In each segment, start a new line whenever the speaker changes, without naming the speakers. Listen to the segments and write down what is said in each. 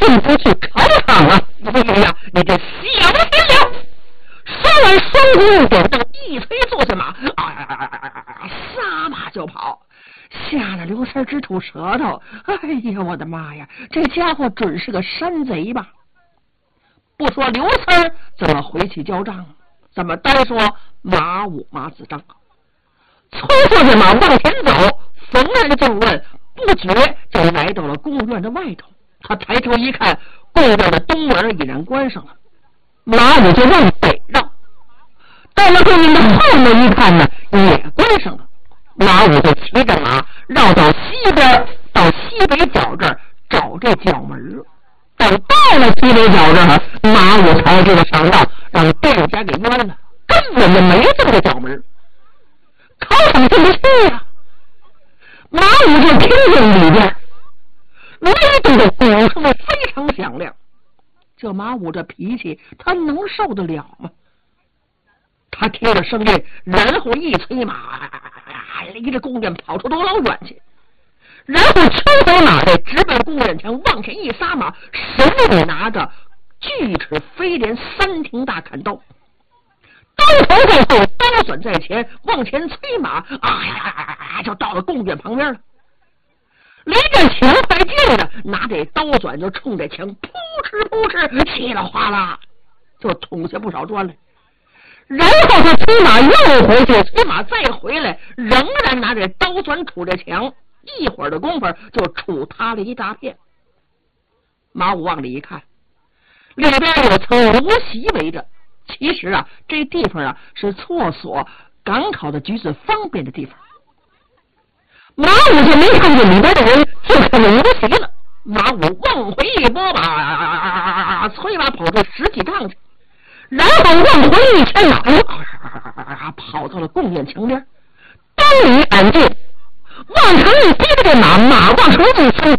进不去考场啊！哎呀，你这小心了！说完，双弓点灯，一催坐下马，撒马就跑，吓得刘三直吐舌头。哎呀，我的妈呀，这家伙准是个山贼吧？不说刘三怎么回去交账，怎么单说马武马子章？催坐下马往前走，逢人就问，不觉就来到了宫院的外头。他抬头一看，宫院的东门已然关上了，马武就往北绕。到了宫院的后门一看呢，也关上了。马武就骑着马绕到西边，到西北角这儿找这角门。等到了西北角这儿，马武才知道上当，让店家给冤了，根本就没这个角门。考场进不去呀！马武就听见里边雷动的鼓声非常响亮。这马武这脾气，他能受得了吗？他听着声音，然后一催马，离着宫院跑出多老远去，然后抽回马来，直奔宫院墙，往前一撒马，手里拿着锯齿飞镰3挺大砍刀，刀头在后，刀转在前，往前催马，就到了宫院旁边了。离这墙快近了，拿这刀转就冲这墙扑哧扑哧，稀里哗啦就捅下不少砖来。然后他催马又回去，催马再回来，仍然拿这刀钻杵这墙，一会儿的功夫就杵塌了一大片。马武往里一看，里边有层芦席围着。其实啊，这地方是厕所赶考的举止方便的地方。马武就没看见里边的人，就看见芦席了。马武往回一拨马，催马跑出10几丈去，然后往回一牵马，跑到了宫院墙边。当里安静，往城里逼着这马往出一催，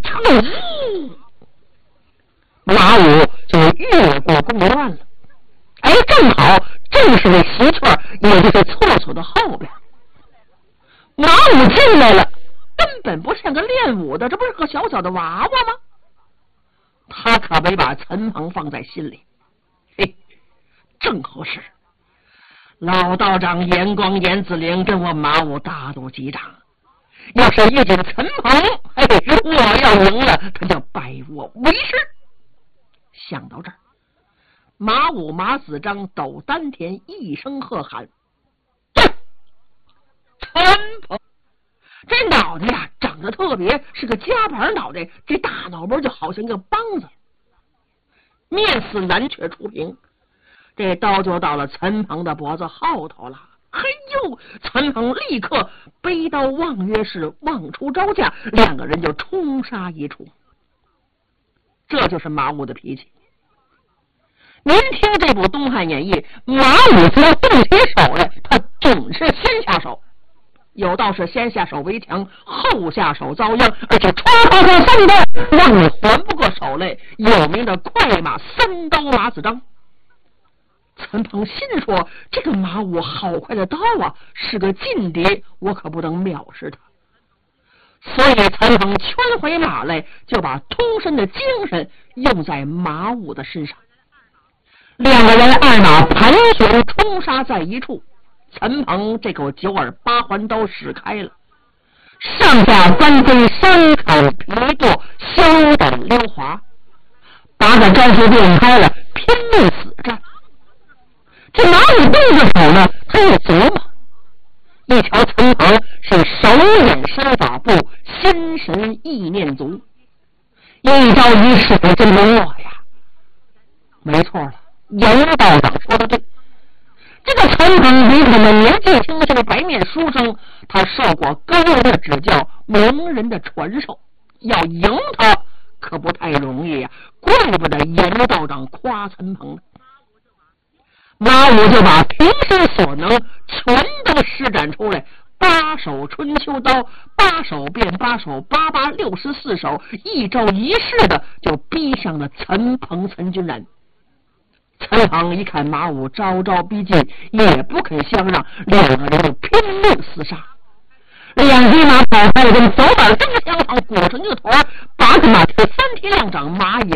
马武就越过宫院了。正好正是那席圈，也就是厕所的后边。马武进来了，根本不像个练武的，这不是个小小的娃娃吗？他可没把陈鹏放在心里。嘿，正合适。老道长眼光眼子灵，跟我马武大斗几掌。要是遇见陈鹏，我要赢了，他就拜我为师。想到这儿，马武马子章抖丹田，一声喝喊：“陈鹏！”这脑袋呀，长得特别，是个夹板脑袋，这大脑门就好像个梆子，面似蓝雀出屏。这刀就到了陈鹏的脖子后头了。嘿呦！陈鹏立刻背刀望约式望出招架，两个人就冲杀一处。这就是马武的脾气。您听这部《东汉演义》，马武只要动起手来，他准是先下手。有道是先下手为强，后下手遭殃，而且冲上3刀，让你还不过手来。有名的快马3刀马子章。陈鹏心说，这个马武好快的刀啊，是个劲敌，我可不能藐视他。所以陈鹏圈回马来，就把通身的精神用在马武的身上。两个人二马盘旋冲杀在一处，陈鹏这口9耳8环刀使开了，上下翻飞，伤口皮堕，削胆溜滑，把个招数变开了，拼命死战。这马武动着手呢，他也琢磨，一瞧陈鹏是手眼身法步，心神意念足，一招一式真灵活呀。没错了，严道长说的对，这个陈鹏比他们年纪轻的这个白面书生，他受过高人的指教，名人的传授，要赢他可不太容易呀。怪不得严道长夸陈鹏。马武就把平时所能全都施展出来，8手春秋刀，8手变8手，88 64手，一招一式的就逼向了陈鹏陈君然。陈鹏一看马武招招逼近，也不肯相让，两个人就拼命厮杀。两匹马跑开了，跟走板正相仿，鼓成一个团，把个马蹄3踢2掌，马也